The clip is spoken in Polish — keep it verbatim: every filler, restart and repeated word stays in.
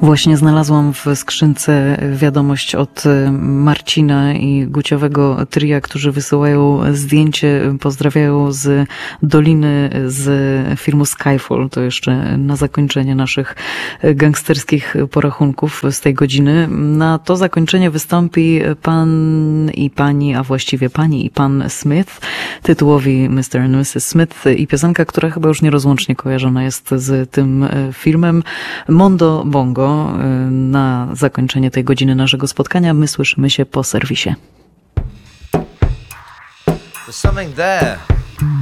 Właśnie znalazłam w skrzynce wiadomość od Marcina i Guciowego Tria, którzy wysyłają zdjęcie, pozdrawiają z Doliny z filmu Skyfall. To jeszcze na zakończenie naszych gangsterskich porachunków z tej godziny. Na to zakończenie wystąpi pan i pani, a właściwie pani i pan Smith, tytułowi mister and missus Smith i piosenka, która chyba już nierozłącznie kojarzona jest z tym filmem, Mondo Bongo. Na zakończenie tej godziny naszego spotkania my słyszymy się po serwisie. There's something there.